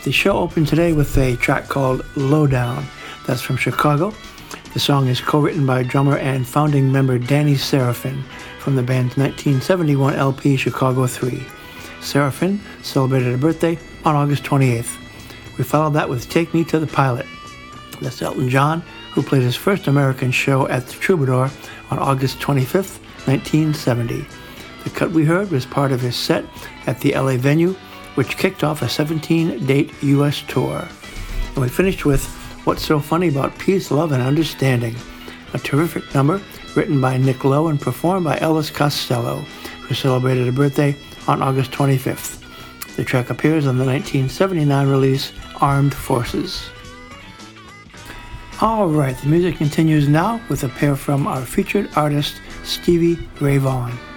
The show opened today with a track called Lowdown. That's from Chicago. The song is co-written by drummer and founding member Danny Seraphine from the band's 1971 LP Chicago 3. Seraphine celebrated a birthday on August 28th. We followed that with Take Me to the Pilot. That's Elton John, who played his first American show at the Troubadour on August 25th, 1970. The cut we heard was part of his set at the LA venue, which kicked off a 17-date U.S. tour. And we finished with What's So Funny About Peace, Love, and Understanding, a terrific number written by Nick Lowe and performed by Elvis Costello, who celebrated a birthday on August 25th. The track appears on the 1979 release Armed Forces. All right, the music continues now with a pair from our featured artist, Stevie Ray Vaughan.